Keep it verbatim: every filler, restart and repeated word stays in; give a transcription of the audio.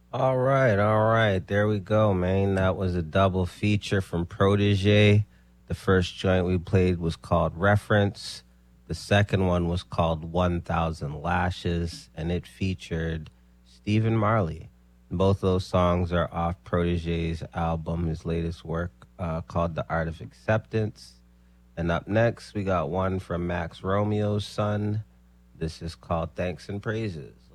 All right, all right. There we go, man. That was a double feature from Protege. The first joint we played was called Reference. The second one was called one thousand Lashes, and it featured Stephen Marley. Both those songs are off Protege's album, his latest work uh, called The Art of Acceptance. And up next, we got one from Max Romeo's son. This is called Thanks and Praises.